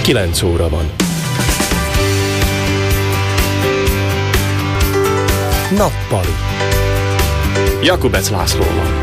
9 óra van. Nappali. Jakubec Lászlóval.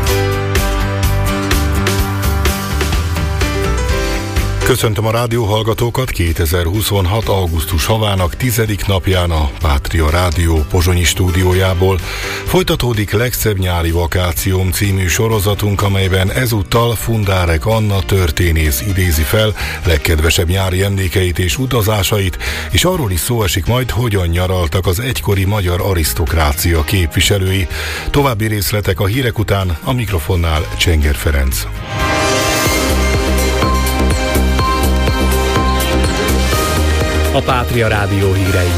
Köszöntöm a rádióhallgatókat 2026. augusztus havának 10. napján a Pátria Rádió pozsonyi stúdiójából. Folytatódik Legszebb nyári vakációm című sorozatunk, amelyben ezúttal Fundárek Anna történész idézi fel legkedvesebb nyári emlékeit és utazásait, és arról is szó esik majd, hogyan nyaraltak az egykori magyar arisztokrácia képviselői. További részletek a hírek után, a mikrofonnál Csenger Ferenc. A Pátria Rádió hírei.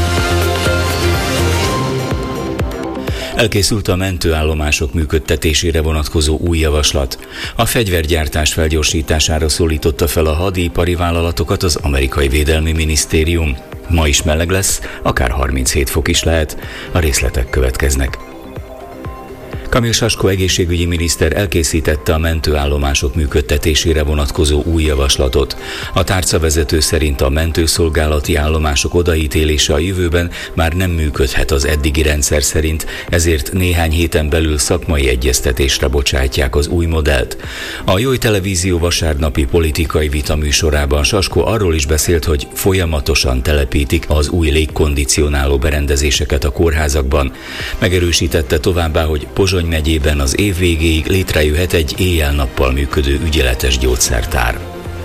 Elkészült a mentőállomások működtetésére vonatkozó új javaslat. A fegyvergyártás felgyorsítására szólította fel a hadipari vállalatokat az amerikai védelmi minisztérium. Ma is meleg lesz, akár 37 fok is lehet. A részletek következnek. Kamil Sasko egészségügyi miniszter elkészítette a mentőállomások működtetésére vonatkozó új javaslatot. A tárcavezető szerint a mentőszolgálati állomások odaítélése a jövőben már nem működhet az eddigi rendszer szerint, ezért néhány héten belül szakmai egyeztetésre bocsátják az új modellt. A Joy Televízió vasárnapi politikai vita műsorában Sasko arról is beszélt, hogy folyamatosan telepítik az új légkondicionáló berendezéseket a kórházakban. Megerősítette továbbá, hogy Pozsony megyében az év végéig létrejöhet egy éjjel-nappal működő ügyeletes gyógyszertár.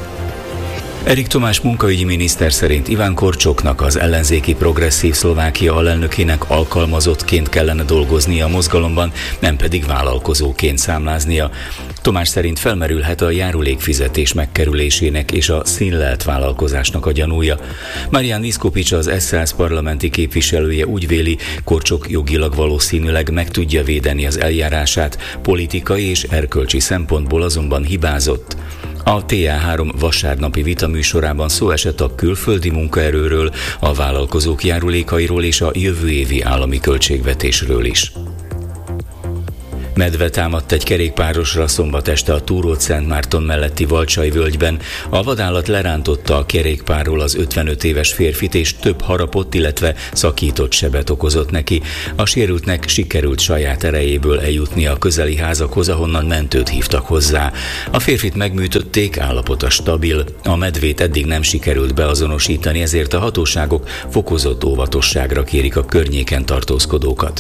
Erik Tomás munkaügyi miniszter szerint Iván Korcsoknak, az ellenzéki Progresszív Szlovákia alelnökének alkalmazottként kellene dolgoznia a mozgalomban, nem pedig vállalkozóként számláznia. Tomás szerint felmerülhet a járulékfizetés megkerülésének és a színlelt vállalkozásnak a gyanúja. Marián Iszkopics, az SZSZ parlamenti képviselője úgy véli, Korcsok jogilag valószínűleg meg tudja védeni az eljárását, politikai és erkölcsi szempontból azonban hibázott. A TA3 vasárnapi vita műsorában szó esett a külföldi munkaerőről, a vállalkozók járulékairól és a jövő évi állami költségvetésről is. Medve támadt egy kerékpárosra szombat este a Túrót-Szentmárton melletti Valcsai völgyben. A vadállat lerántotta a kerékpárról az 55 éves férfit, és több harapott, illetve szakított sebet okozott neki. A sérültnek sikerült saját erejéből eljutni a közeli házakhoz, ahonnan mentőt hívtak hozzá. A férfit megműtötték, állapota stabil. A medvét eddig nem sikerült beazonosítani, ezért a hatóságok fokozott óvatosságra kérik a környéken tartózkodókat.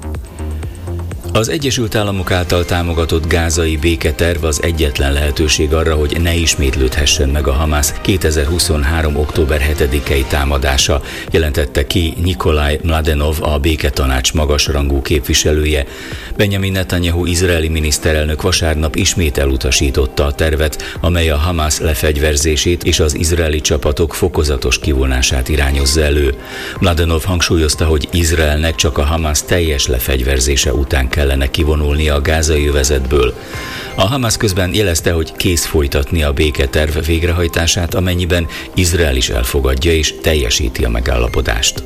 Az Egyesült Államok által támogatott gázai béketerv az egyetlen lehetőség arra, hogy ne ismétlődhessen meg a Hamász 2023. október 7-i támadása, jelentette ki Nikolaj Mladenov, a béketanács magasrangú képviselője. Benjamin Netanyahu izraeli miniszterelnök vasárnap ismét elutasította a tervet, amely a Hamász lefegyverzését és az izraeli csapatok fokozatos kivonását irányozza elő. Mladenov hangsúlyozta, hogy Izraelnek csak a Hamász teljes lefegyverzése után kellene kivonulnia a gázai övezetből. A Hamász közben jelezte, hogy kész folytatni a béketerv végrehajtását, amennyiben Izrael is elfogadja és teljesíti a megállapodást.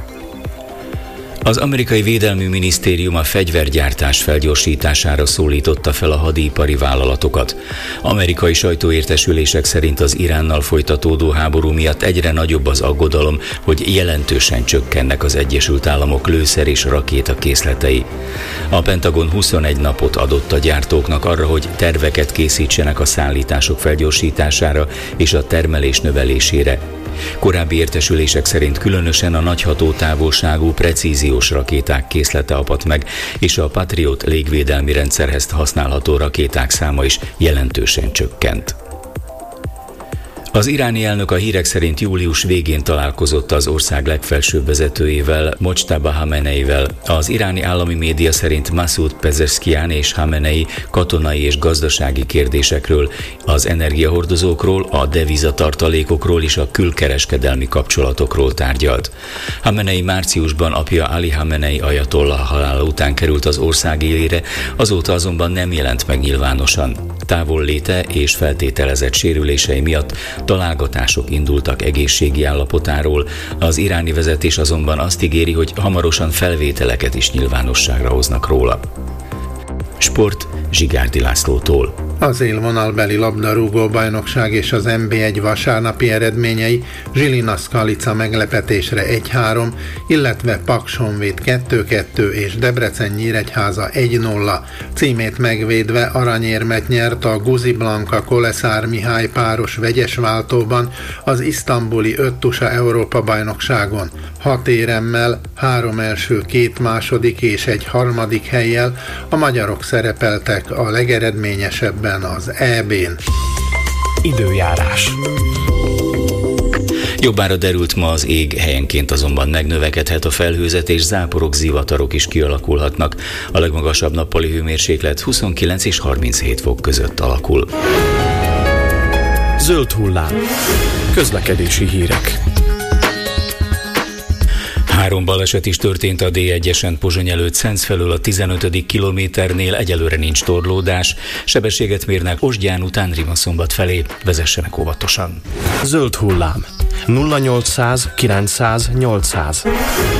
Az amerikai védelmi minisztérium a fegyvergyártás felgyorsítására szólította fel a hadipari vállalatokat. Amerikai sajtóértesülések szerint az Iránnal folytatódó háború miatt egyre nagyobb az aggodalom, hogy jelentősen csökkennek az Egyesült Államok lőszer és rakétakészletei. A Pentagon 21 napot adott a gyártóknak arra, hogy terveket készítsenek a szállítások felgyorsítására és a termelés növelésére. Korábbi értesülések szerint különösen a nagy hatótávolságú precíziós rakéták készlete apadt meg, és a Patriot légvédelmi rendszerhez használható rakéták száma is jelentősen csökkent. Az iráni elnök a hírek szerint július végén találkozott az ország legfelsőbb vezetőjével, Mojtaba Hameneivel. Az iráni állami média szerint Masoud Pezeshkian és Hamenei katonai és gazdasági kérdésekről, az energiahordozókról, a devizatartalékokról és a külkereskedelmi kapcsolatokról tárgyalt. Hamenei márciusban apja Ali Hamenei ajatollah halála után került az ország élére, azóta azonban nem jelent meg nyilvánosan. Távolléte és feltételezett sérülései miatt találgatások indultak egészségi állapotáról, az iráni vezetés azonban azt ígéri, hogy hamarosan felvételeket is nyilvánosságra hoznak róla. Sport Zsigárdi Lászlótól. Az élvonalbeli labdarúgó bajnokság és az NB1 vasárnapi eredményei: Žilina Skalica meglepetésre 1-3, illetve Paks Honvéd 2-2 és Debrecen Nyíregyháza 1-0. Címét megvédve aranyérmet nyert a Guzi Blanka Koleszár Mihály páros vegyes váltóban az isztambuli 5 tusa Európa bajnokságon. 6 éremmel, 3 első, 2 második és 1 harmadik hellyel a magyarok szerepeltek a legeredményesebben az EB-n. Időjárás. Jobbára derült ma az ég, helyenként azonban megnövekedhet a felhőzet, és záporok, zivatarok is kialakulhatnak. A legmagasabb nappali hőmérséklet 29 és 37 fok között alakul. Zöld hullám. Közlekedési hírek. 3 baleset is történt a D1-esen Pozsony előtt Szenc felől a 15. kilométernél, egyelőre nincs torlódás. Sebességet mérnek Osgyán után Rimaszombat felé, vezessenek óvatosan. Zöld hullám. 0800 900 800.